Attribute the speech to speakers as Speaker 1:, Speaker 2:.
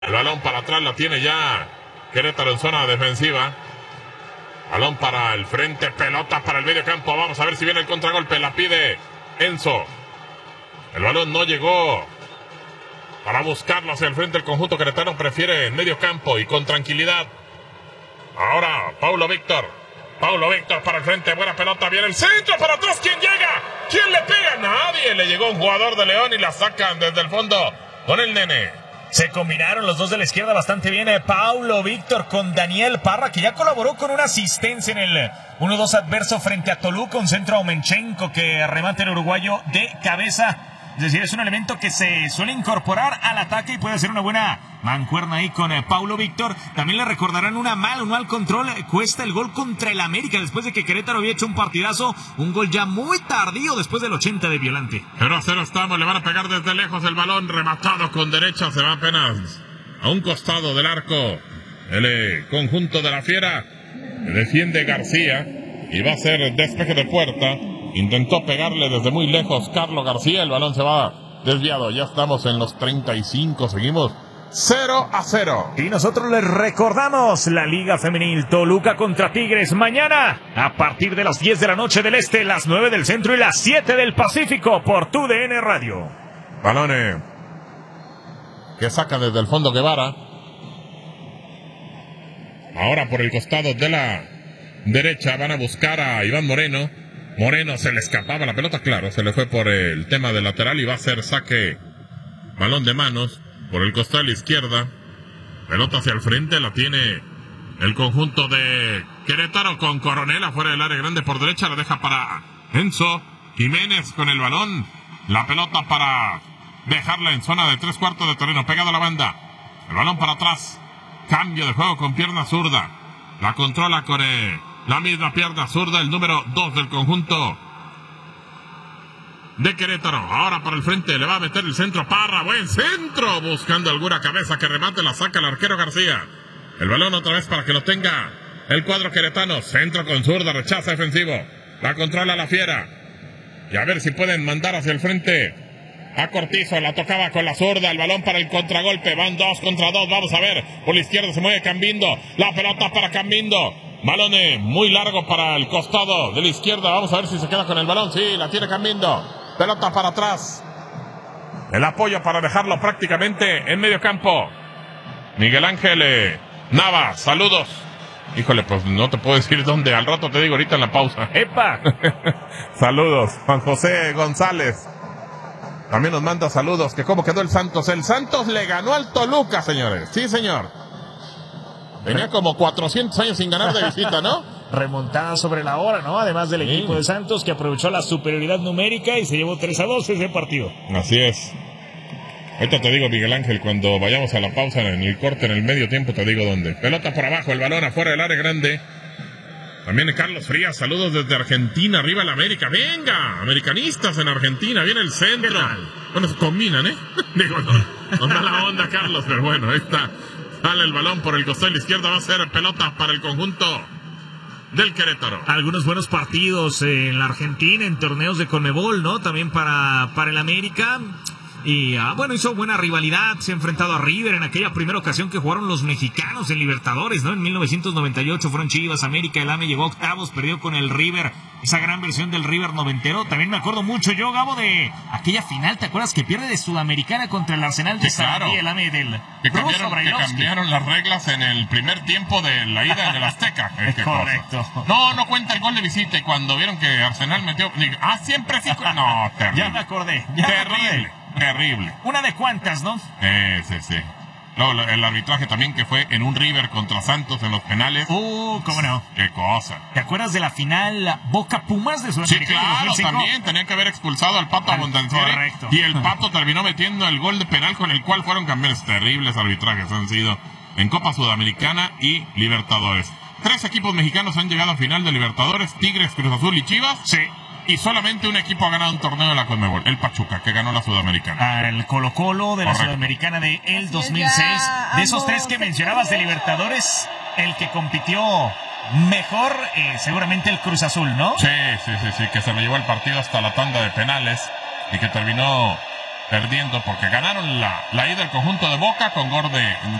Speaker 1: El balón para atrás la tiene ya Querétaro en zona defensiva. Balón para el frente, pelota para el medio campo. Vamos a ver si viene el contragolpe. La pide Enzo. El balón no llegó para buscarlo hacia el frente. El conjunto queretano prefiere en medio campo y con tranquilidad. Ahora Paulo Víctor para el frente. Buena pelota, viene el centro para atrás. ¿Quién llega? ¿Quién le pega? Nadie. Le llegó un jugador de León y la sacan desde el fondo con el nene.
Speaker 2: Se combinaron los dos de la izquierda bastante bien. Paulo Víctor con Daniel Parra, que ya colaboró con una asistencia en el 1-2 adverso frente a Toluca. Un centro a Omenchenko que remata el uruguayo de cabeza. Es decir, es un elemento que se suele incorporar al ataque y puede hacer una buena mancuerna ahí con Paulo Víctor. También le recordarán un mal control. Cuesta el gol contra el América después de que Querétaro había hecho un partidazo. Un gol ya muy tardío después del 80 de Violante.
Speaker 1: 0-0 estamos, le van a pegar desde lejos el balón. Rematado con derecha, se va apenas a un costado del arco. El conjunto de la Fiera defiende García y va a ser despeje de puerta. Intentó pegarle desde muy lejos Carlos García. El balón se va desviado. Ya estamos en los 35. Seguimos 0-0.
Speaker 2: Y nosotros les recordamos la Liga Femenil Toluca contra Tigres. Mañana a partir de las 10 de la noche del Este, las 9 del Centro y las 7 del Pacífico por TUDN Radio.
Speaker 1: Balones que saca desde el fondo Guevara. Ahora por el costado de la derecha van a buscar a Iván Moreno. Moreno se le escapaba la pelota, claro, se le fue por el tema del lateral y va a ser saque, balón de manos, por el costado de la izquierda, pelota hacia el frente, la tiene el conjunto de Querétaro con Coronel afuera del área grande por derecha, la deja para Enzo Jiménez con el balón, la pelota para dejarla en zona de 3/4 de terreno, pegado a la banda, el balón para atrás, cambio de juego con pierna zurda, la controla con la misma pierna zurda, el número 2 del conjunto de Querétaro. Ahora para el frente, le va a meter el centro Parra. Buen centro, buscando alguna cabeza que remate, la saca el arquero García. El balón otra vez para que lo tenga el cuadro queretano. Centro con zurda, rechaza defensivo. La controla la Fiera. Y a ver si pueden mandar hacia el frente a Cortizo. La tocaba con la zurda, el balón para el contragolpe. Van 2 contra 2, vamos a ver. Por la izquierda se mueve Cambindo. La pelota para Cambindo. Balón muy largo para el costado de la izquierda. Vamos a ver si se queda con el balón. Sí, la tiene Cambindo. Pelota para atrás. El apoyo para dejarlo prácticamente en medio campo. Miguel Ángel Navas, saludos. Híjole, pues no te puedo decir dónde. Al rato te digo ahorita en la pausa.
Speaker 2: ¡Epa!
Speaker 1: Saludos. Juan José González también nos manda saludos. Que cómo quedó el Santos. El Santos le ganó al Toluca, señores. Sí, señor. Venía como 400 años sin ganar de visita, ¿no?
Speaker 2: Remontada sobre la hora, ¿no? Además del equipo de Santos, que aprovechó la superioridad numérica y se llevó 3-2 ese partido.
Speaker 1: Así es. Ahorita te digo, Miguel Ángel, cuando vayamos a la pausa en el corte, en el medio tiempo, te digo dónde. Pelota por abajo, el balón afuera del área grande. También Carlos Frías, saludos desde Argentina, arriba el América. ¡Venga! Americanistas en Argentina, viene el centro. Bueno, se combinan, ¿eh? Digo, no da la onda, Carlos, pero bueno, ahí está. Sale el balón por el costado de la izquierda, va a ser pelota para el conjunto del Querétaro.
Speaker 2: Algunos buenos partidos en la Argentina, en torneos de Conmebol, ¿no? También para el América. Y bueno, hizo buena rivalidad, se ha enfrentado a River en aquella primera ocasión que jugaron los mexicanos en Libertadores, ¿no? En 1998 fueron Chivas, América, el AME llegó a octavos, perdió con el River, esa gran versión del River noventero. También me acuerdo mucho yo, Gabo, de aquella final, ¿te acuerdas? Que pierde de Sudamericana contra el Arsenal de Sarandí, el AME del
Speaker 1: que cambiaron las reglas en el primer tiempo de la ida del Azteca.
Speaker 2: Correcto.
Speaker 1: No cuenta el gol de visita y cuando vieron que Arsenal metió... siempre sí... No, terrible.
Speaker 2: Ya me acordé.
Speaker 1: Terrible.
Speaker 2: Una de cuantas, ¿no?
Speaker 1: Sí. Luego el arbitraje también que fue en un River contra Santos en los penales.
Speaker 2: ¿Cómo no?
Speaker 1: Qué cosa.
Speaker 2: ¿Te acuerdas de la final Boca Pumas de Sudamericana?
Speaker 1: Sí, claro, 2005? También tenía que haber expulsado al Pato Abondancieri.
Speaker 2: Correcto.
Speaker 1: Y el Pato terminó metiendo el gol de penal con el cual fueron campeones. Terribles arbitrajes han sido en Copa Sudamericana y Libertadores. 3 equipos mexicanos han llegado a final de Libertadores: Tigres, Cruz Azul y Chivas.
Speaker 2: Sí.
Speaker 1: Y solamente un equipo ha ganado un torneo de la Conmebol, el Pachuca, que ganó la Sudamericana.
Speaker 2: El Colo-Colo de la Sudamericana de el 2006. De esos 3 que mencionabas de Libertadores, el que compitió mejor, seguramente el Cruz Azul, ¿no?
Speaker 1: Sí, que se lo llevó el partido hasta la tanda de penales y que terminó perdiendo porque ganaron la ida del conjunto de Boca con gol de